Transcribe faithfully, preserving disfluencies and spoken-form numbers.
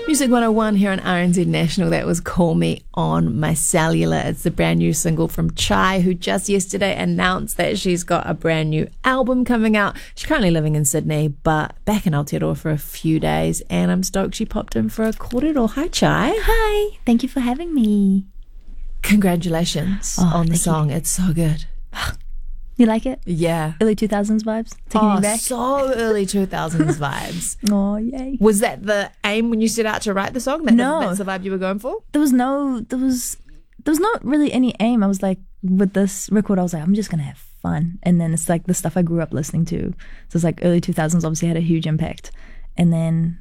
Music one oh one here on R N Z National. That was Call Me On My Cellular. It's the brand new single from Chai, who just yesterday announced that she's got a brand new album coming out. She's currently living in Sydney, but back in Aotearoa for a few days, and I'm stoked she popped in for a kōrero. Hi, Chai. Hi. Thank you for having me. Congratulations Oh, on the thank song. you. It's so good. You like it? Yeah. Early two thousands vibes? Taking Oh, me back? so early two thousands vibes. Oh, yay. Was that the aim when you set out to write the song? That No. That's the vibe you were going for? There was no, there was, there was not really any aim. I was like, with this record, I was like, I'm just going to have fun. And then it's like the stuff I grew up listening to. So it's like early two thousands obviously had a huge impact. And then